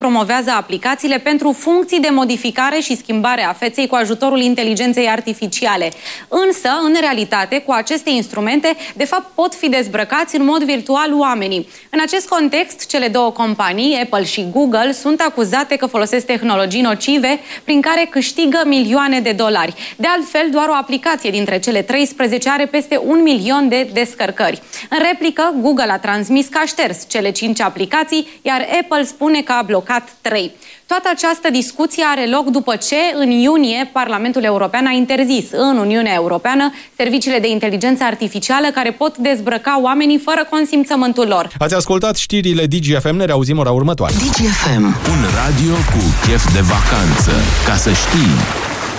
promovează aplicațiile pentru funcții de modificare și schimbare a feței cu ajutorul inteligenței artificiale. Însă, în realitate, cu aceste instrumente, de fapt, pot fi dezbrăcați în mod virtual oamenii. În acest context, cele două companii, Apple și Google, sunt acuzate că folosesc tehnologii nocive prin care câștigă milioane de dolari. De altfel, doar o aplicație dintre cele 13 are peste 1 milion de descărcări. În replică, Google a transmis că a șters cele 5 aplicații, iar Apple spune că a blocat 3. Toată această discuție are loc după ce, în iunie, Parlamentul European a interzis în Uniunea Europeană serviciile de inteligență artificială care pot dezbrăca oamenii fără consimțământul lor. Ați ascultat știrile DGFM, ne reauzim ora următoare. DGFM. Un radio cu chef de vacanță. Ca să știi...